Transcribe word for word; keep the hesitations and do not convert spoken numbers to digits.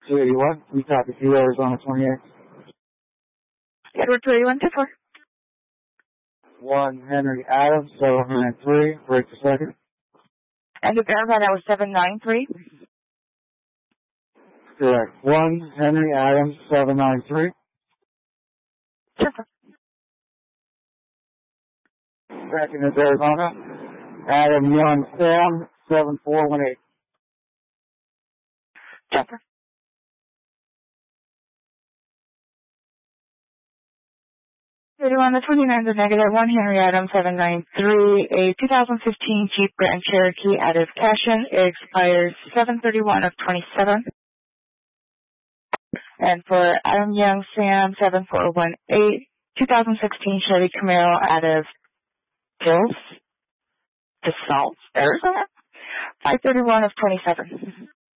two eighty-one, we copy two Arizona twenty-eight. Edward two eighty-one, two four. one Henry Adams, seven nine three, break the second. And to verify that was seven nine three? Correct. one Henry Adams, seven nine three. Super. Second is Arizona. Adam Young Sam, seven four one eight. Super. thirty-one, the twenty-nine, the negative, one Henry Adams, seven nine three, a two thousand fifteen Jeep Grand Cherokee out of Cashin. It expires seven thirty-one of twenty-seven. And for Adam Young Sam, seven four one eight, two thousand sixteen Chevy Camaro out of Hills, DeSalt, Arizona, five thirty-one of twenty-seven.